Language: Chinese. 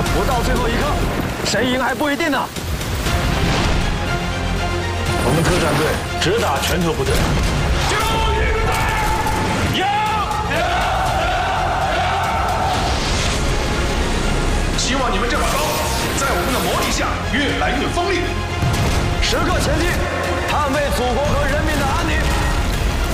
不到最后一刻，谁赢还不一定呢。 我们特战队只打拳头部队。就预备，赢！ 希望你们这把刀在我们的磨砺下越来越锋利。 时刻前进，捍卫祖国和人